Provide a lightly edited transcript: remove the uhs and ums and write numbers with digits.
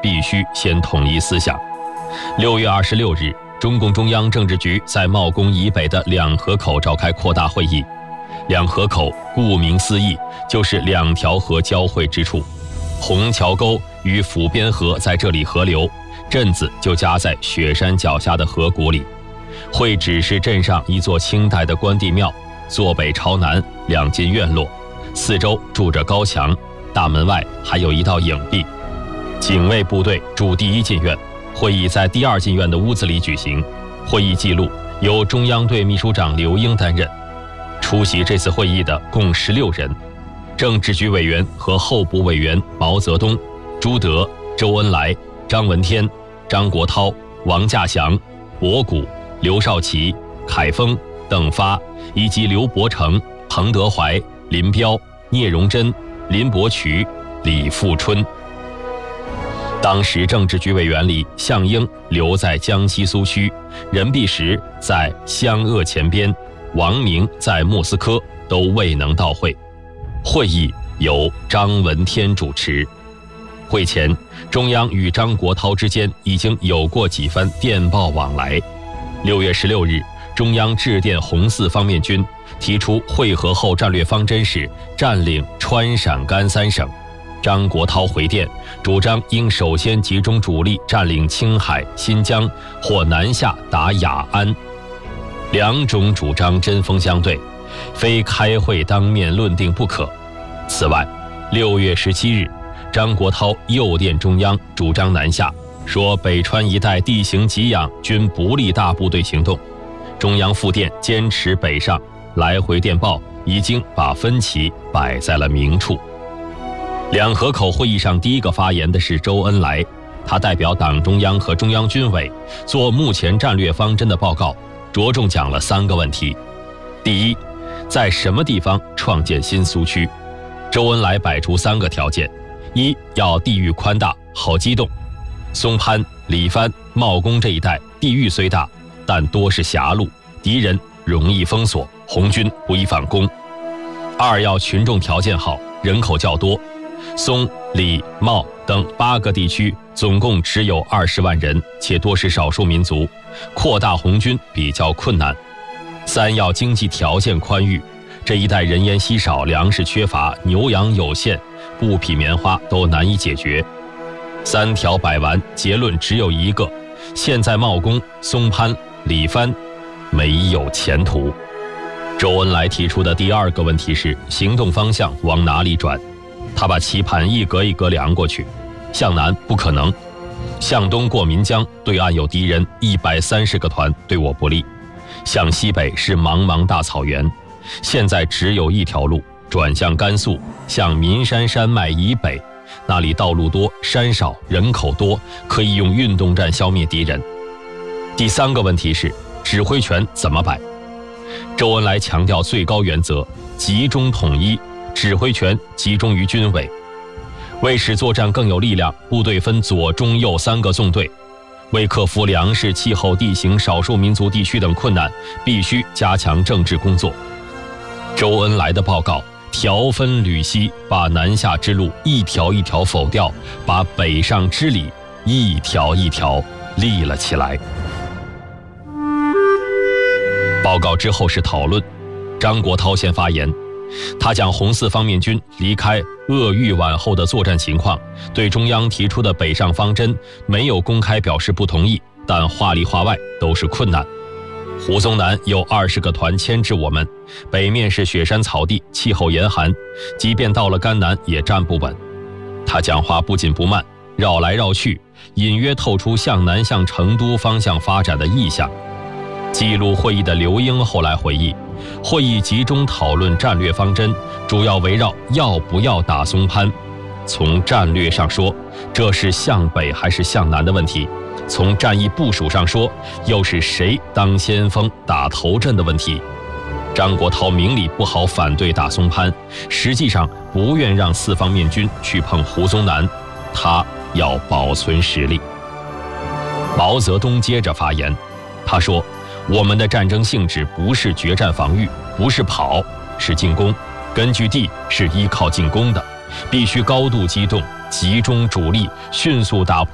必须先统一思想。6月26日，中共中央政治局在茂功以北的两河口召开扩大会议。两河口顾名思义，就是两条河交汇之处。虹桥沟与抚边河在这里合流，镇子就夹在雪山脚下的河谷里。会址是镇上一座清代的关帝庙，坐北朝南，2进院落，四周筑着高墙，大门外还有一道影壁。警卫部队驻第1进院，会议在第2进院的屋子里举行。会议记录由中央队秘书长刘英担任。出席这次会议的共16人，政治局委员和候补委员毛泽东、朱德、周恩来、张闻天、张国焘、王稼祥、博古、刘少奇、凯丰、邓发，以及刘伯承、彭德怀、林彪、聂荣臻、林伯渠、李富春。当时政治局委员里，项英留在江西苏区，任弼时在湘鄂前边，王明在莫斯科，都未能到会。会议由张闻天主持。会前，中央与张国焘之间已经有过几番电报往来。6月16日，中央致电红四方面军，提出会合后战略方针是占领川陕甘3省。张国焘回电，主张应首先集中主力占领青海、新疆，或南下打雅安。两种主张针锋相对，非开会当面论定不可。此外，6月17日，张国焘又电中央，主张南下，说北川一带地形给养，均不利大部队行动。中央复电坚持北上，来回电报已经把分歧摆在了明处。两河口会议上第一个发言的是周恩来，他代表党中央和中央军委做目前战略方针的报告，着重讲了3个问题。第一，在什么地方创建新苏区？周恩来摆出3个条件：一，要地域宽大，好机动。松潘、李番、茂功这一带地域虽大，但多是狭路，敌人容易封锁，红军不易反攻。2，要群众条件好，人口较多。松、李、茂等8个地区总共只有20万人，且多是少数民族，扩大红军比较困难。3，要经济条件宽裕，这一带人烟稀少，粮食缺乏，牛羊有限，布匹棉花都难以解决。3条摆完，结论只有一个：现在茂功、松潘、李番没有前途。周恩来提出的第2个问题是行动方向往哪里转。他把棋盘一格一格量过去，向南不可能，向东过岷江，对岸有敌人130个团，对我不利。向西北是茫茫大草原，现在只有一条路，转向甘肃，向岷山山脉以北，那里道路多，山少，人口多，可以用运动战消灭敌人。第3个问题是指挥权怎么摆。周恩来强调最高原则，集中统一，指挥权集中于军委。为使作战更有力量，部队分左、中、右3个纵队。为克服粮食、气候、地形、少数民族地区等困难，必须加强政治工作。周恩来的报告条分缕析，把南下之路一条一条否掉，把北上之理一条一条立了起来。报告之后是讨论，张国焘先发言。他讲红四方面军离开鄂豫皖后的作战情况，对中央提出的北上方针没有公开表示不同意，但话里话外都是困难。胡宗南有20个团牵制我们，北面是雪山草地，气候严寒，即便到了甘南也站不稳。他讲话不紧不慢，绕来绕去，隐约透出向南向成都方向发展的意向。记录会议的刘英后来回忆，会议集中讨论战略方针，主要围绕要不要打松潘。从战略上说，这是向北还是向南的问题；从战役部署上说，又是谁当先锋打头阵的问题。张国焘明里不好反对打松潘，实际上不愿让四方面军去碰胡宗南，他要保存实力。毛泽东接着发言，他说：我们的战争性质不是决战防御，不是跑，是进攻，根据地是依靠进攻的，必须高度机动，集中主力，迅速打破